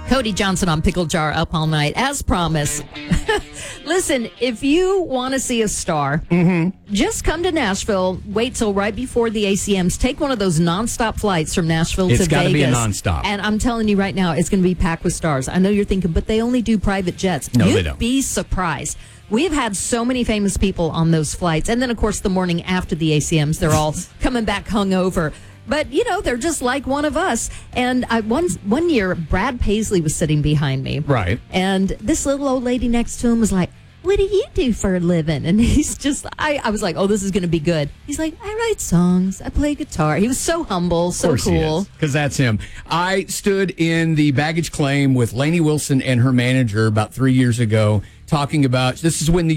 Cody Johnson on Pickle Jar up all night, as promised. Listen, if you want to see a star, just come to Nashville. Wait till right before the ACMs. Take one of those nonstop flights from Nashville to Vegas. It's got to be a nonstop. And I'm telling you right now, it's going to be packed with stars. I know you're thinking, but they only do private jets. No, You'd they don't. be surprised. We've had so many famous people on those flights. And then, of course, the morning after the ACMs, they're all coming back hungover. But, they're just like one of us. And one year, Brad Paisley was sitting behind me. Right. And this little old lady next to him was like, "What do you do for a living?" And he's just, I was like, "Oh, this is going to be good." He's like, "I write songs. I play guitar." He was so humble, so cool. Because that's him. I stood in the baggage claim with Lainey Wilson and her manager about 3 years ago talking about, this is when the